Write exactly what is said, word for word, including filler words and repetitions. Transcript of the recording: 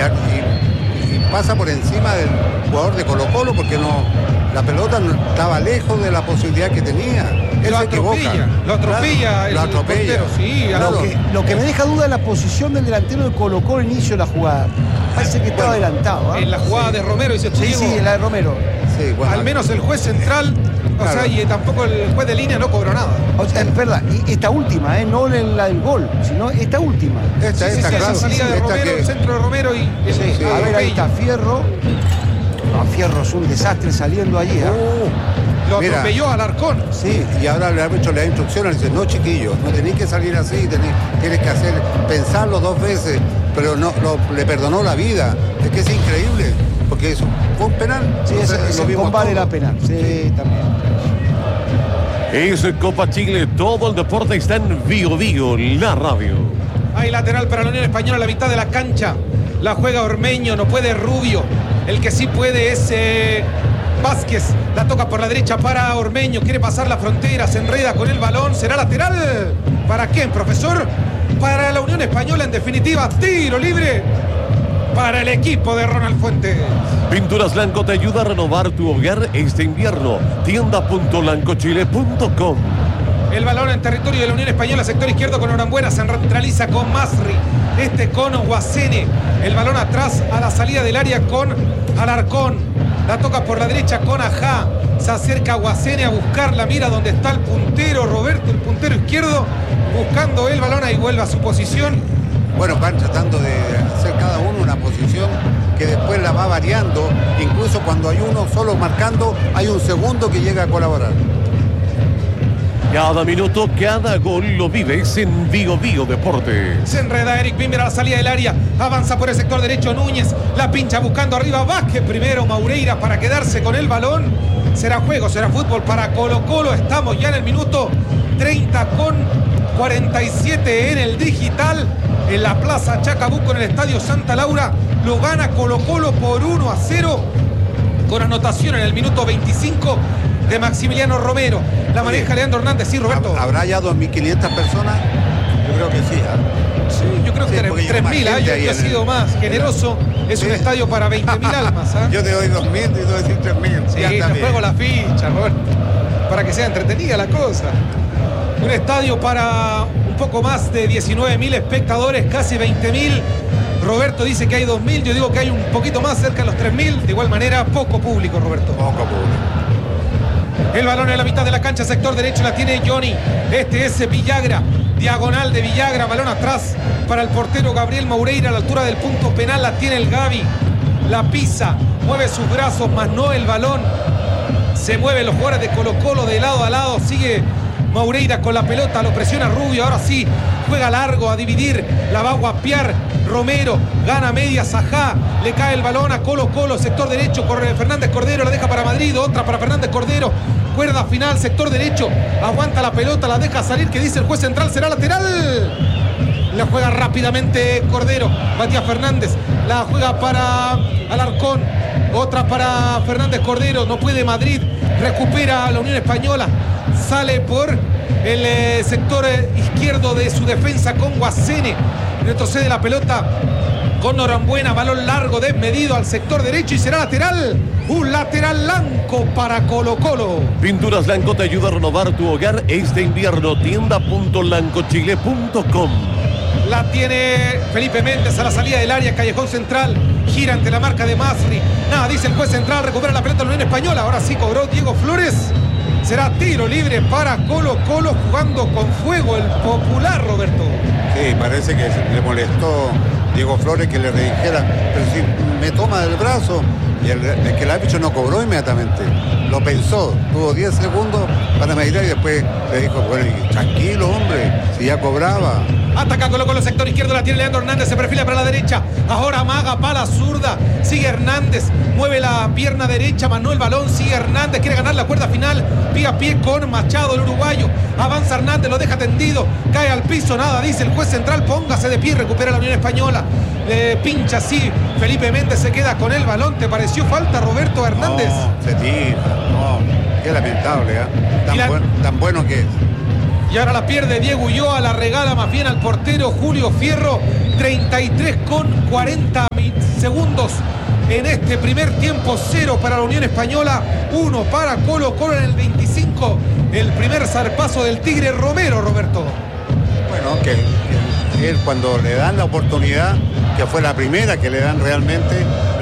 y, y pasa por encima del jugador de Colo-Colo porque no, la pelota no, estaba lejos de la posibilidad que tenía. Él lo se equivoca. atropella, lo atropella, claro, el, lo atropella. portero, sí, claro. Lo que, lo que me deja duda es la posición del delantero de Colo-Colo al inicio de la jugada. Parece que estaba bueno, adelantado. ¿eh? En la jugada sí. de Romero, dice Sí, Diego. sí, la de Romero. Sí, bueno, Al menos el juez central, o claro. sea, y tampoco el juez de línea no cobró nada. O sea, es verdad, y esta última, ¿eh? No la del gol, sino esta última. esta, Sí, sí, esta, sí, claro. esa salida de esta Romero, que- el centro de Romero y el Sí, sí. a ver, ahí está Fierro. No, Fierro es un desastre saliendo allí. ¿eh? Uh, lo mira. atropelló a Alarcón. Sí, y ahora el árbitro le da instrucciones, le dice, no chiquillos, no tenéis que salir así, tenés, tienes que hacer, pensarlo dos veces, pero no, lo- le perdonó la vida. Es que es increíble, porque eso fue un penal. Sí, Entonces, ese, ese lo vimos combate todo. era penal. Sí, también. Es Copa Chile, todo el deporte está en Vigo Vigo, la radio. Hay lateral para la Unión Española a la mitad de la cancha. La juega Ormeño, no puede Rubio. El que sí puede es eh, Vázquez. La toca por la derecha para Ormeño. Quiere pasar la frontera, se enreda con el balón. ¿Será lateral? ¿Para quién, profesor? Para la Unión Española, en definitiva. Tiro libre para el equipo de Ronald Fuentes. Pinturas Blanco te ayuda a renovar tu hogar este invierno. tienda punto lancochile punto com. El balón en territorio de la Unión Española, sector izquierdo con Orambuena, se centraliza con Masri, este con Guacene, el balón atrás a la salida del área con Alarcón, la toca por la derecha con Ajá, se acerca Guacene a buscarla, mira dónde está el puntero, Roberto, el puntero izquierdo, buscando el balón, ahí vuelve a su posición. Bueno, van tratando de hacer cada uno una posición que después la va variando, incluso cuando hay uno solo marcando, hay un segundo que llega a colaborar. Cada minuto, cada gol lo vives en Vigo Vigo Deportes. Se enreda Eric Bimber a la salida del área. Avanza por el sector derecho Núñez. La pincha buscando arriba Vázquez. Primero Maureira para quedarse con el balón. Será juego, será fútbol para Colo Colo. Estamos ya en el minuto treinta con cuarenta y siete en el digital. En la Plaza Chacabuco, en el Estadio Santa Laura. Lo gana Colo Colo por uno a cero. Con anotación en el minuto veinticinco de Maximiliano Romero. La maneja Leandro Hernández. Sí, Roberto. ¿Habrá ya dos mil quinientas personas? Yo creo que sí. ¿eh? Sí, yo creo Sí, que porque tres mil, hay más ¿eh? Yo, gente ahí yo he en el- sido más generoso. Es Sí. un estadio para veinte mil almas. ¿eh? Yo te doy dos mil y te doy tres mil. Sí, te juego la ficha, Roberto, para que sea entretenida la cosa. Un estadio para un poco más de diecinueve mil espectadores, casi veinte mil. Roberto dice que hay dos mil, yo digo que hay un poquito más, cerca de los tres mil. De igual manera, poco público, Roberto. Poco público. El balón en la mitad de la cancha, sector derecho, la tiene Johnny. Este es Villagra, diagonal de Villagra, balón atrás para el portero Gabriel Maureira a la altura del punto penal, la tiene el Gavi. La pisa, mueve sus brazos, más no el balón. Se mueven los jugadores de Colo Colo de lado a lado, sigue Maureira con la pelota, lo presiona Rubio, ahora sí, juega largo a dividir, la va a guapear Romero, gana media Sajá, le cae el balón a Colo Colo, sector derecho, corre Fernández Cordero, la deja para Madrid, otra para Fernández Cordero, cuerda final, sector derecho, aguanta la pelota, la deja salir, que dice el juez central, será lateral. La juega rápidamente Cordero, Matías Fernández, la juega para Alarcón, otra para Fernández Cordero, no puede Madrid, recupera a la Unión Española, sale por el eh, sector eh, izquierdo de su defensa con Guacene, retrocede la pelota con Norambuena, balón largo desmedido al sector derecho y será lateral, un lateral blanco para Colo Colo. Pinturas Blanco te ayuda a renovar tu hogar este invierno. tienda punto lancochile punto com. La tiene Felipe Méndez a la salida del área, callejón central, gira ante la marca de Masri. Nada, dice el juez central, recupera la pelota en la Unión Española. Ahora sí cobró Diego Flores. Será tiro libre para Colo Colo, jugando con fuego el popular, Roberto. Sí, parece que le molestó Diego Flores que le dijera, pero si me toma del brazo. Y el, el que el árbitro no cobró inmediatamente. Lo pensó, tuvo diez segundos para meditar y después le dijo, bueno, tranquilo, hombre, si ya cobraba. Ataca Colo Colo, sector izquierdo, la tiene Leandro Hernández, se perfila para la derecha. Ahora amaga para la zurda, sigue Hernández, mueve la pierna derecha, Manuel balón, sigue Hernández, quiere ganar la cuerda final, pie a pie con Machado, el uruguayo. Avanza Hernández, lo deja tendido, cae al piso, nada, dice el juez central, póngase de pie, recupera la Unión Española. Le pincha así, Felipe Méndez se queda con el balón. ¿Te pareció falta, Roberto Hernández? No, se tira, no, qué lamentable, ¿eh? Tan, la... buen, tan bueno que es. Y ahora la pierde Diego Ulloa, la regala más bien al portero Julio Fierro. treinta y tres con cuarenta segundos en este primer tiempo. Cero para la Unión Española, uno para Colo Colo en el veinticinco. El primer zarpazo del Tigre Romero, Roberto. Bueno, que, que él cuando le dan la oportunidad, que fue la primera que le dan realmente,